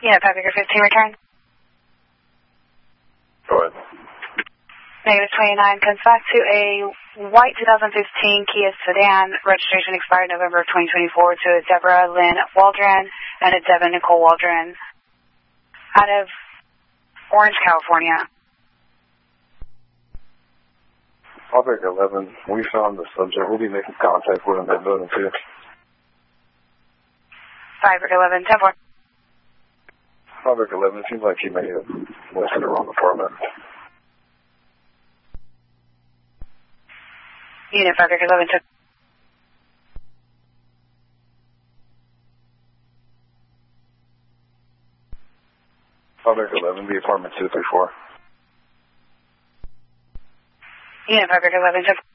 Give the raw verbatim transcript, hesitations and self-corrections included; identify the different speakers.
Speaker 1: Yeah, Pacific fifteen return.
Speaker 2: Go ahead.
Speaker 1: Negative twenty-nine comes back to a white two thousand fifteen Kia sedan, registration expired November of twenty twenty-four, to a Deborah Lynn Waldron and a Devin Nicole Waldron out of Orange, California.
Speaker 2: Pacific eleven, we found the subject. We'll be making contact with him at building two.
Speaker 1: Pacific eleven, ten four.
Speaker 2: Pacific eleven, it seems like he may have listed the wrong apartment.
Speaker 1: Unit Pacific eleven, took.
Speaker 2: Pacific eleven, the apartment two three four.
Speaker 1: Unit Pacific eleven, took.